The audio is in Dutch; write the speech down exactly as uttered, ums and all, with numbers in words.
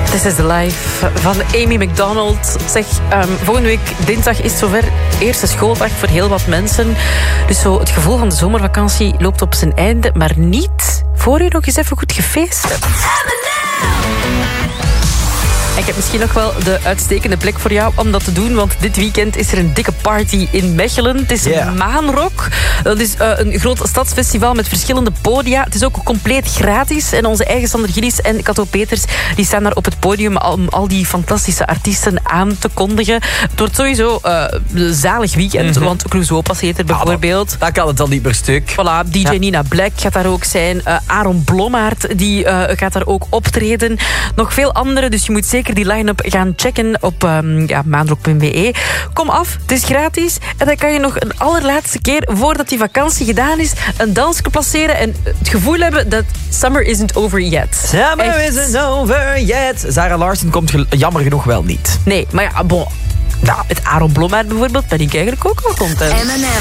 This is the life van Amy Macdonald. Zeg, um, volgende week dinsdag is het zover. Eerste schooldag voor heel wat mensen. Dus zo het gevoel van de zomervakantie loopt op zijn einde. Maar niet voor u nog eens even goed gefeest hebt. Ik heb misschien nog wel de uitstekende plek voor jou om dat te doen, want dit weekend is er een dikke party in Mechelen. Het is yeah. Maanrock. Dat is uh, een groot stadsfestival met verschillende podia. Het is ook compleet gratis. En onze eigen Sander Gillis en Kato Peters die staan daar op het podium om al die fantastische artiesten aan te kondigen. Het wordt sowieso uh, een zalig weekend, mm-hmm. want Clouseau passeert er bijvoorbeeld. Ah, dan kan het dan niet meer stuk. Voilà, D J ja. Nina Black gaat daar ook zijn. Uh, Aaron Blommaert die, uh, gaat daar ook optreden. Nog veel andere, dus je moet zeker die line-up gaan checken op um, ja, maanrock punt b e. Kom af, het is gratis. En dan kan je nog een allerlaatste keer, voordat die vakantie gedaan is, een dansje placeren en het gevoel hebben dat summer isn't over yet. Summer Echt. isn't over yet. Sarah Larsen komt gel- jammer genoeg wel niet. Nee, maar ja, bon. Nou, met Aaron Blommaert bijvoorbeeld ben ik eigenlijk ook wel content.